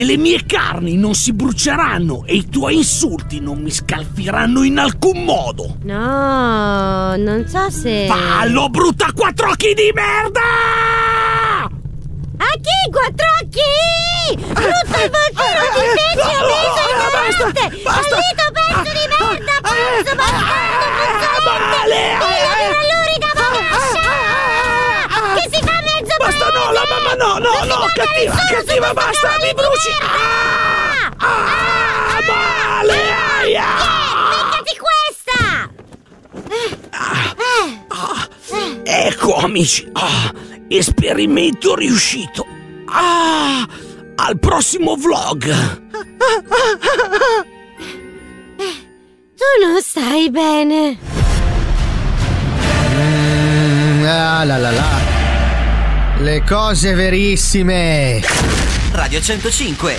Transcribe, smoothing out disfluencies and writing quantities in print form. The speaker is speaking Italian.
Le mie carni non si bruceranno e i tuoi insulti non mi scalfiranno in alcun modo. No, non so se... Fallo, brutta quattro occhi di merda! A chi, quattro occhi? Brutto voltino di pezzi obeso e morte! Maldito pezzo di merda, pazzo, bastardo, puzzolente! Figlio di lurida bascia! Che si fa mezzo Basta, no, la mamma, no, cattiva, basta, mi bruci! Male, aia! Beccati questa! Ecco, amici, esperimento riuscito. Al prossimo vlog. Tu non stai bene. Le cose verissime. Radio 105.